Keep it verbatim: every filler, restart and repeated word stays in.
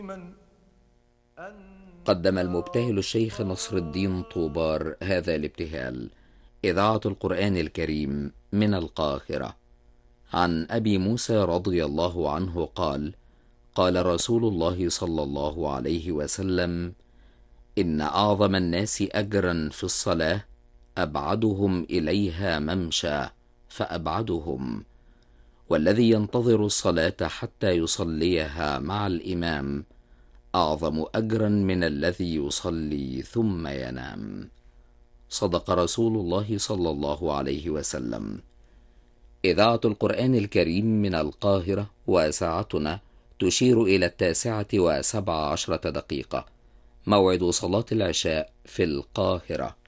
قدم المبتهل الشيخ نصر الدين طوبار هذا الابتهال. إذاعة القرآن الكريم من القاهرة. عن أبي موسى رضي الله عنه قال: قال رسول الله صلى الله عليه وسلم: إن أعظم الناس أجرا في الصلاة أبعدهم إليها ممشى فأبعدهم، والذي ينتظر الصلاة حتى يصليها مع الإمام أعظم أجرا من الذي يصلي ثم ينام. صدق رسول الله صلى الله عليه وسلم. إذاعة القرآن الكريم من القاهرة، وساعتنا تشير إلى التاسعة وسبع عشرة دقيقة. موعد صلاة العشاء في القاهرة